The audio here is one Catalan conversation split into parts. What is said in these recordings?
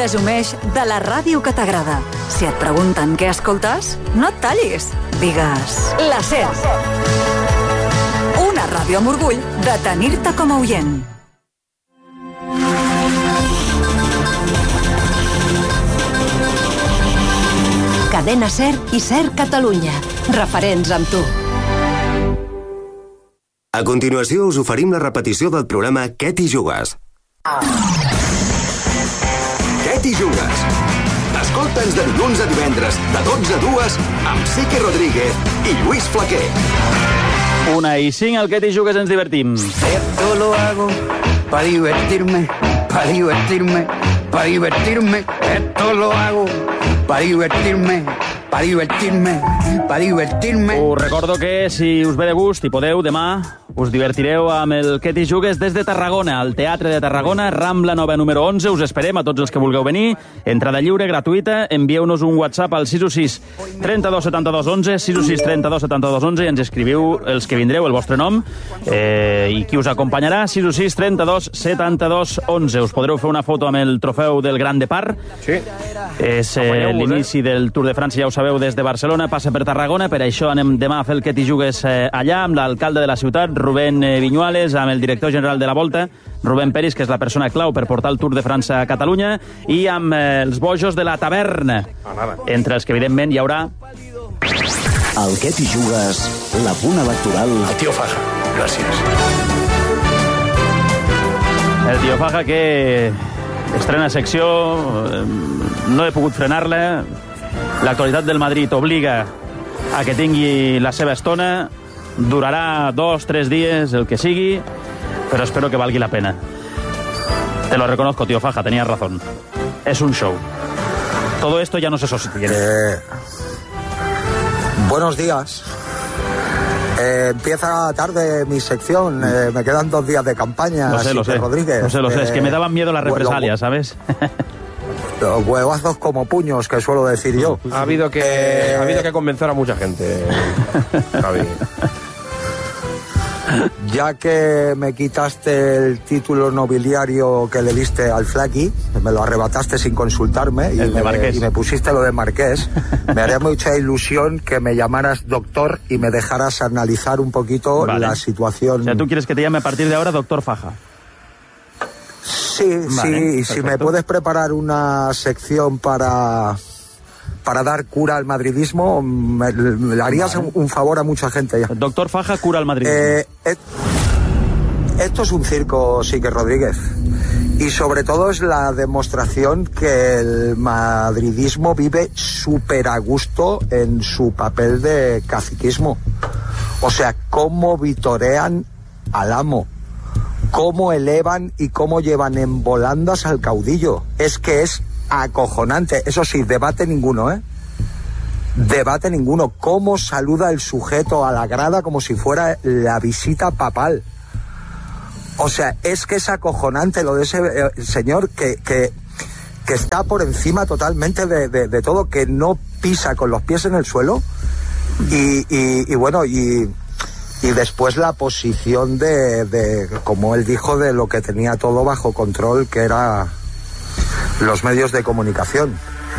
presumeix de la ràdio que t'agrada. Si et pregunten què escoltes, no et tallis. Digues la SER. Una ràdio amb orgull de tenir-te com a oient. Cadena SER i SER Catalunya. Referents amb tu. A continuació us oferim la repetició del programa Què t'hi jugues? Què t'hi jugues? Escolta'ns de dilluns a divendres, de 12 a 2, amb Sique Rodríguez i Lluís Flaquer. 1:05, al Què t'hi jugues ens divertim. Esto lo hago para divertirme, para divertirme, para divertirme. Esto lo hago para divertirme, para divertirme, para divertirme. Us recordo que si us ve de gust i podeu, demà us divertireu amb el Què t'hi jugues des de Tarragona, al Teatre de Tarragona, Rambla Nova número 11. Us esperem a tots els que vulgueu venir. Entrada lliure, gratuïta. Envieu-nos un WhatsApp al 616 32 72 11, 616 32 72 11 i ens escriviu els que vindreu, el vostre nom i qui us acompanyarà. 616 32 72 11. Us podreu fer una foto amb el trofeu del Gran Depart. Sí. És l'inici del Tour de França, ja ho sabeu, des de Barcelona, passa per Tarragona. Per això anem demà a fer el Què t'hi jugues allà, amb l'alcalde de la ciutat, Rubén Viñuales, amb el director general de la Volta, Rubén Peris, que és la persona clau per portar el Tour de França a Catalunya, i amb els bojos de la taverna, entre els que evidentment hi haurà... El Què t'hi jugues, la puna electoral... El tio Faja, gràcies. El tio Faja, que estrena secció, no he pogut frenar-la. L'actualitat del Madrid obliga a que tingui la seva estona. Durarà 2-3 dies, el que sigui, pero espero que valgui la pena. Te lo reconozco, tío Faja, tenías razón. Es un show. Todo esto ya no se sostiene. Buenos días. Empieza tarde mi sección. Me quedan 2 días de campaña. Lo sé. Rodríguez. Lo sé. Es que me daban miedo las represalias, ¿sabes? Los huevazos como puños, que suelo decir yo. Ha habido que convencer a mucha gente, Javi. Ya que me quitaste el título nobiliario que le diste al Flaqui, me lo arrebataste sin consultarme y me pusiste lo de Marqués, me haría mucha ilusión que me llamaras doctor y me dejaras analizar un poquito la situación. O sea, ¿tú quieres que te llame a partir de ahora doctor Faja? Sí, y si me puedes preparar una sección para dar cura al madridismo, le harías un favor a mucha gente ya. Doctor Faja cura al madridismo. Esto es un circo, Sique Rodríguez. Y sobre todo es la demostración que el madridismo vive súper a gusto en su papel de caciquismo. O sea, cómo vitorean al amo, cómo elevan y cómo llevan en volandas al caudillo. Es que es acojonante. Eso sí, debate ninguno, ¿eh? Debate ninguno. Cómo saluda el sujeto a la grada como si fuera la visita papal. O sea, es que es acojonante lo de ese señor que está por encima totalmente de todo, que no pisa con los pies en el suelo. Y bueno, y después la posición de, como él dijo, de lo que tenía todo bajo control, que era los medios de comunicación.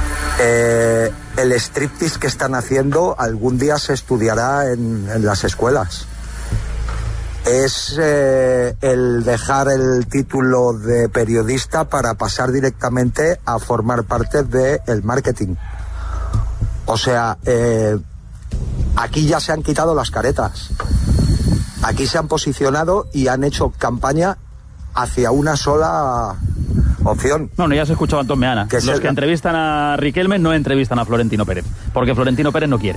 El striptease que están haciendo algún día se estudiará en las escuelas. Es el dejar el título de periodista para pasar directamente a formar parte del marketing. O sea, aquí ya se han quitado las caretas. Aquí se han posicionado y han hecho campaña hacia una sola opción. Bueno, ya se escuchaba Antón Meana. Que los que entrevistan a Riquelme no entrevistan a Florentino Pérez, porque Florentino Pérez no quiere.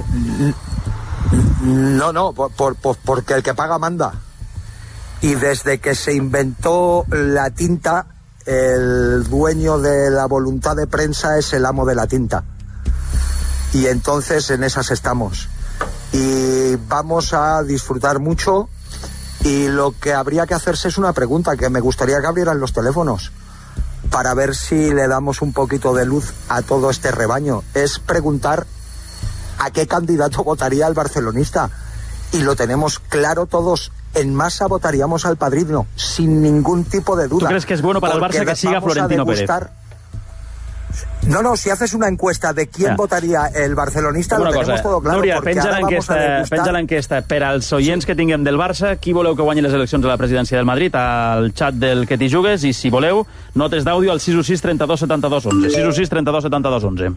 No, porque el que paga manda. Y desde que se inventó la tinta, el dueño de la voluntad de prensa es el amo de la tinta. Y entonces en esas estamos. Y vamos a disfrutar mucho. Y lo que habría que hacerse es una pregunta que me gustaría que abrieran los teléfonos para ver si le damos un poquito de luz a todo este rebaño. Es preguntar a qué candidato votaría el barcelonista. Y lo tenemos claro todos. En masa votaríamos al Padrino, sin ningún tipo de duda. ¿Tú crees que es bueno para el Barça que siga Florentino Pérez? No, si haces una encuesta de quién votaría el barcelonista, lo tenemos todo claro. Núria, penja l'enquesta per als oients que tinguem del Barça, qui voleu que guanyi les eleccions a la presidència del Madrid, al xat del Que t'hi jugues, i si voleu, notes d'àudio al 616 32 72 11. 616 32 72 11.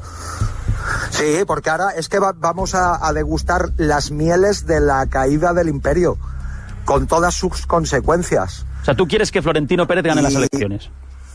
Sí, porque ahora es que vamos a degustar las mieles de la caída del imperio, con todas sus consecuencias. O sea, ¿tú quieres que Florentino Pérez gane las elecciones?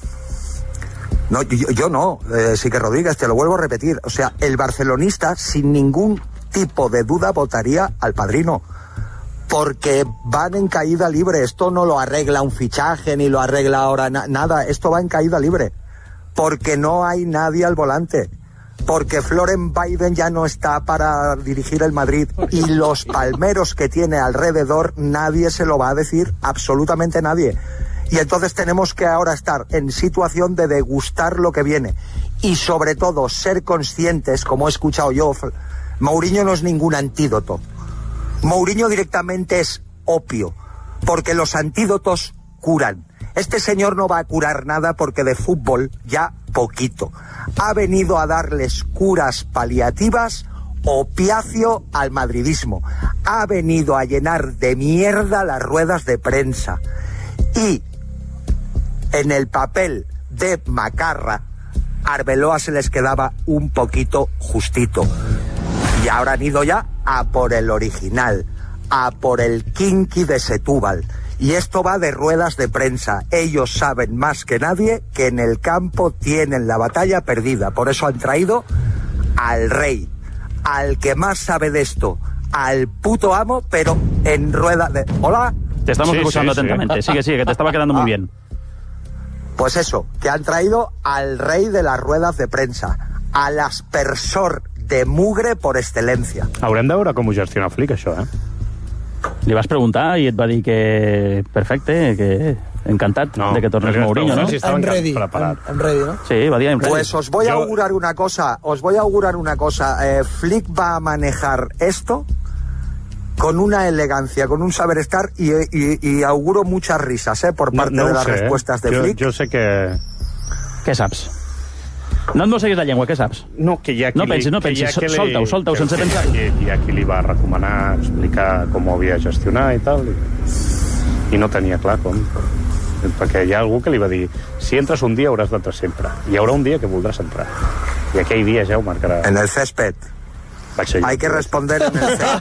No, yo no, sí que Rodríguez, te lo vuelvo a repetir. O sea, el barcelonista, sin ningún tipo de duda, votaría al Padrino. Porque van en caída libre. Esto no lo arregla un fichaje, ni lo arregla ahora nada. Esto va en caída libre. Porque no hay nadie al volante. Porque Florent Biden ya no está para dirigir el Madrid. Y los palmeros que tiene alrededor, nadie se lo va a decir, absolutamente nadie. Y entonces tenemos que ahora estar en situación de degustar lo que viene. Y sobre todo ser conscientes, como he escuchado yo, Mourinho no es ningún antídoto. Mourinho directamente es opio, porque los antídotos curan. Este señor no va a curar nada porque de fútbol ya poquito. Ha venido a darles curas paliativas, opiáceo al madridismo. Ha venido a llenar de mierda las ruedas de prensa. Y en el papel de macarra, Arbeloa se les quedaba un poquito justito. Y ahora han ido ya a por el original, a por el kinky de Setúbal. Y esto va de ruedas de prensa. Ellos saben más que nadie que en el campo tienen la batalla perdida. Por eso han traído al rey, al que más sabe de esto, al puto amo, pero en rueda de... ¿Hola? Te estamos escuchando atentamente. Sigue, que te estaba quedando muy bien. Pues eso, que han traído al rey de las ruedas de premsa, a l'aspersor de mugre por excelencia. Haurem de veure com ho gestiona Flick, això, Li vas preguntar i et va dir que perfecte, que encantat de que tornes Mourinho, ¿no? Si I'm ready, ¿no? Sí, va dir I'm ready. Pues os voy a augurar una cosa, Flick va a manejar esto con una elegancia, con un saber estar y auguro muchas risas por parte de las respuestas de Flick. Jo sé que... Què saps? No et mosseguis la llengua, què saps? No, que hi ha qui no pensis, solta-ho sense pensar. Hi ha qui li va recomanar explicar com ho havia de gestionar i tal, i no tenia clar com. Perquè hi ha algú que li va dir si entres un dia hauràs d'entrar sempre. Hi haurà un dia que voldràs entrar. I aquell dia ja ho marcarà. En el césped. Hay que responder en el césped.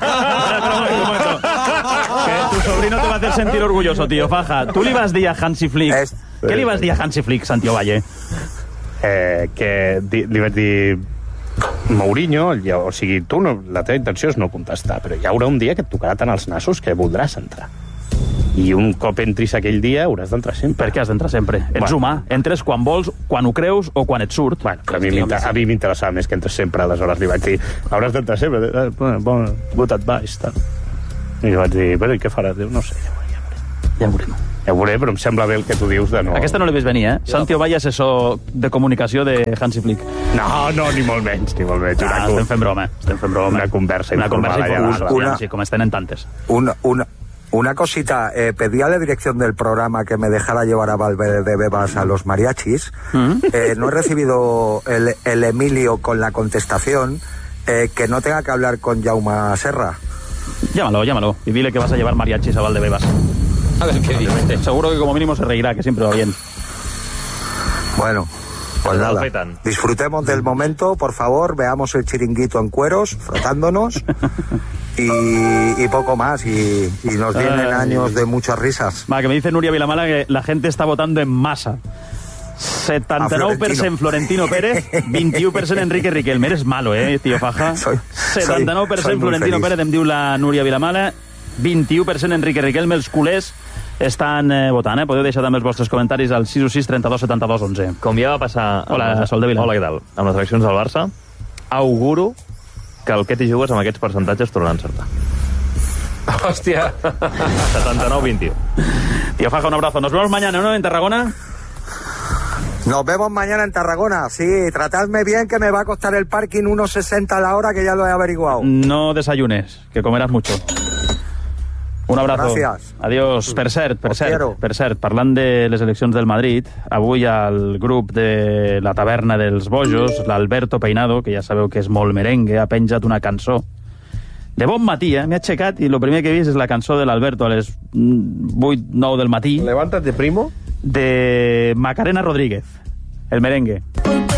Que tu sobrino te va a hacer sentir orgulloso, tío, Faja. Tu li vas dir a Hansi Flick... Què li vas dir a Hansi Flick, Santiago Valle? Que li vaig dir Mourinho, o sigui, tu no, la teva intenció és no contestar, però hi haurà un dia que et tocarà tant els nassos que voldràs entrar. I un cop entris aquell dia hauràs d'entrar sempre. Per què has d'entrar sempre? Ets humà. Entres quan vols, quan ho creus o quan et surt. Bueno, a mi m'interessava més que entres sempre, aleshores li vaig dir hauràs d'entrar sempre. Good advice, tal. I li vaig dir, però i què faràs? Diu, no sé, ja veuré, però em sembla bé el que tu dius de no... Aquesta no l'he vist venir, Santiago Valle, assessor de comunicació de Hansi Flick. No, ni molt menys. Estem fent broma. Una conversa informal. Sí, com es tenen tantes. Una cosita, pedí a la dirección del programa que me dejara llevar a Valverde Bebas a los mariachis. No he recibido el Emilio con la contestación que no tenga que hablar con Jaume Serra. Llámalo y dile que vas a llevar mariachis a Valdebebas. A ver qué dice. Seguro que como mínimo se reirá, que siempre va bien. Bueno, pues nada. Disfrutemos del momento, por favor. Veamos el chiringuito en cueros, frotándonos. Y poco más. Y nos vienen años de muchas risas. Va, que me dice Núria Vilamala que la gente está votando en masa. 79% Florentino Pérez, 21% Enrique Riquelme. Eres malo, tío Faja. 79% Florentino Pérez, em diu la Núria Vilamala. 21% Enrique Riquelme. Els culers estan votant, Podeu deixar també els vostres comentaris al 616 32 72 11. Com ja va passar... Hola, Sol de Vila. Hola, què tal? Amb les eleccions del Barça, auguro que el que t'hi jugues amb aquests percentatges tornarà a encertar. Hòstia. 79-21. Tío Faja, un abrazo. Nos vemos mañana, ¿no? En Tarragona. Nos vemos mañana en Tarragona, sí. Tratadme bien, que me va a costar el parking 1,60 a la hora, que ya lo he averiguado. No desayunes, que comerás mucho. Un abrazo. Gràcies. Adiós. Per cert, parlant de les eleccions del Madrid, avui al grup de la taverna dels bojos, l'Alberto Peinado, que ja sabeu que és molt merengue, ha penjat una cançó. De bon matí, m'he aixecat i el primer que he vist és la cançó de l'Alberto a les 8-9 del matí. Levántate, primo. De Macarena Rodríguez, el merengue.